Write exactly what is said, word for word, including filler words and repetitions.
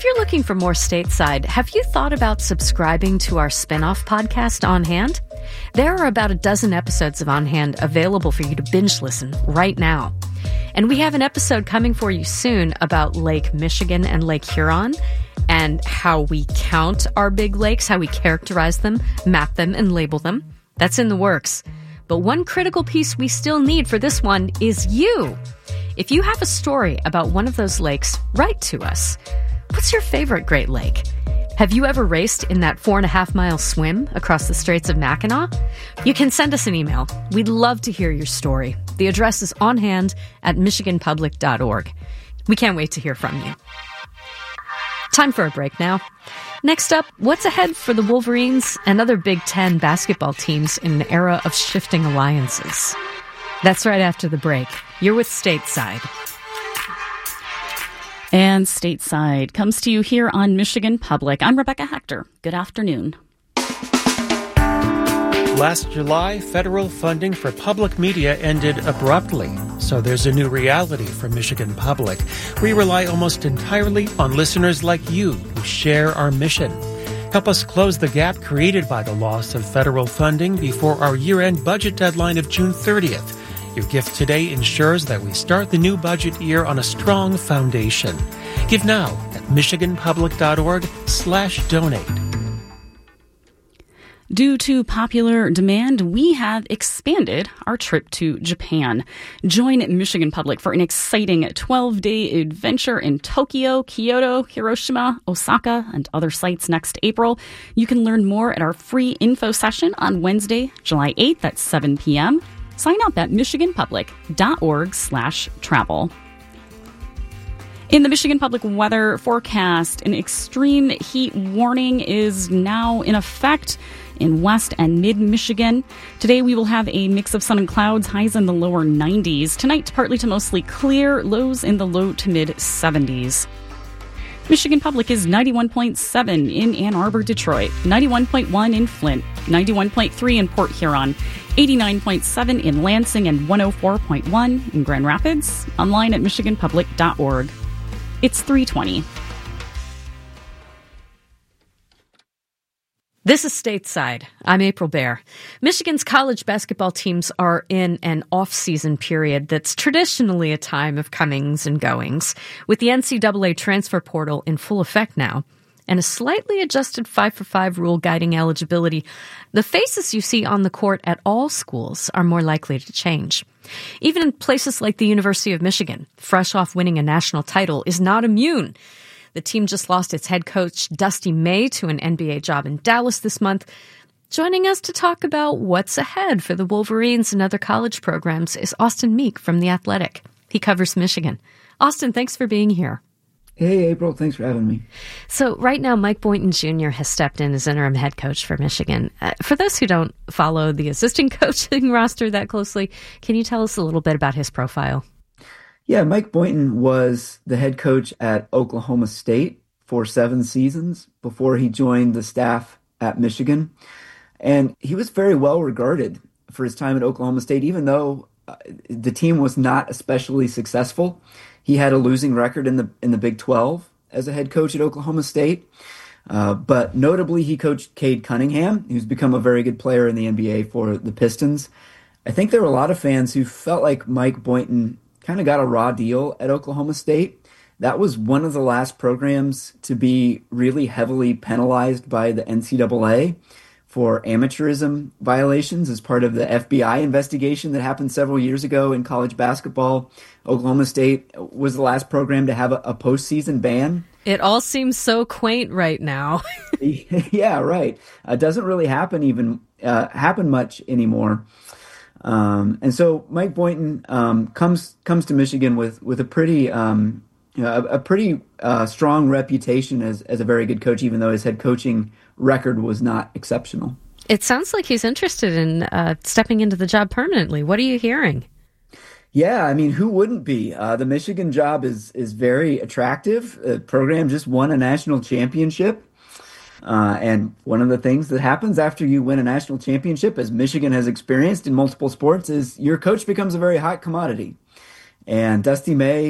you're looking for more stateside, have you thought about subscribing to our spin-off podcast, On Hand? There are about a dozen episodes of On Hand available for you to binge listen right now. And we have an episode coming for you soon about Lake Michigan and Lake Huron and how we count our big lakes, how we characterize them, map them, and label them. That's in the works. But one critical piece we still need for this one is you. If you have a story about one of those lakes, write to us. What's your favorite Great Lake? Have you ever raced in that four and a half mile swim across the Straits of Mackinac? You can send us an email. We'd love to hear your story. The address is onhand at michigan public dot org. We can't wait to hear from you. Time for a break now. Next up, what's ahead for the Wolverines and other Big Ten basketball teams in an era of shifting alliances? That's right after the break. You're with Stateside. And Stateside comes to you here on Michigan Public. I'm Rebecca Hector. Good afternoon. Last July, federal funding for public media ended abruptly, so there's a new reality for Michigan Public. We rely almost entirely on listeners like you who share our mission. Help us close the gap created by the loss of federal funding before our year-end budget deadline of June thirtieth. Your gift today ensures that we start the new budget year on a strong foundation. Give now at michigan public dot org slash donate. Due to popular demand, we have expanded our trip to Japan. Join Michigan Public for an exciting twelve-day adventure in Tokyo, Kyoto, Hiroshima, Osaka, and other sites next April. You can learn more at our free info session on Wednesday, July eighth at seven p.m. Sign up at michigan public dot org slash travel. In the Michigan Public weather forecast, an extreme heat warning is now in effect in West and Mid-Michigan. Today we will have a mix of sun and clouds, highs in the lower nineties. Tonight, partly to mostly clear, lows in the low to mid-seventies. Michigan Public is ninety-one point seven in Ann Arbor, Detroit, ninety-one point one in Flint, ninety-one point three in Port Huron, eighty-nine point seven in Lansing, and one oh four point one in Grand Rapids. Online at michigan public dot org. It's three twenty. This is Stateside. I'm April Baer. Michigan's college basketball teams are in an off-season period that's traditionally a time of comings and goings, with the N C double A transfer portal in full effect now, and a slightly adjusted five for five rule guiding eligibility. The faces you see on the court at all schools are more likely to change. Even in places like the University of Michigan, fresh off winning a national title, is not immune. The team just lost its head coach, Dusty May, to an N B A job in Dallas this month. Joining us to talk about what's ahead for the Wolverines and other college programs is Austin Meek from The Athletic. He covers Michigan. Austin, thanks for being here. Hey, April. Thanks for having me. So right now, Mike Boynton Junior has stepped in as interim head coach for Michigan. Uh, for those who don't follow the assistant coaching roster that closely, can you tell us a little bit about his profile? Yeah, Mike Boynton was the head coach at Oklahoma State for seven seasons before he joined the staff at Michigan. And he was very well regarded for his time at Oklahoma State, even though uh, the team was not especially successful. He had a losing record in the in the Big twelve as a head coach at Oklahoma State. Uh, but notably, he coached Cade Cunningham, who's become a very good player in the N B A for the Pistons. I think there were a lot of fans who felt like Mike Boynton kind of got a raw deal at Oklahoma State. That was one of the last programs to be really heavily penalized by the N C double A for amateurism violations as part of the F B I investigation that happened several years ago in college basketball. Oklahoma State was the last program to have a, a postseason ban. It all seems so quaint right now. Yeah, right. It uh, doesn't really happen even uh, happen much anymore. Um, and so Mike Boynton um, comes comes to Michigan with with a pretty um, you know, a, a pretty uh, strong reputation as as a very good coach, even though his head coaching record was not exceptional. It sounds like he's interested in uh, stepping into the job permanently. What are you hearing? Yeah, I mean, who wouldn't be? Uh, the Michigan job is is very attractive. The program just won a national championship. Uh, and one of the things that happens after you win a national championship, as Michigan has experienced in multiple sports, is your coach becomes a very hot commodity. And Dusty May